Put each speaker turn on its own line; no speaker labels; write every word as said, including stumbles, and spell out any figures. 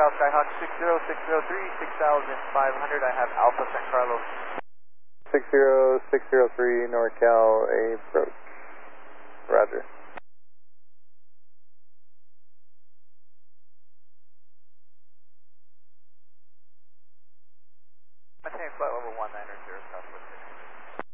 NorCal Skyhawk six zero six zero three, six thousand five hundred, I have Alpha San Carlos.
six zero six zero three NorCal approach. Roger.
Maintain flight level one niner zero Southwest.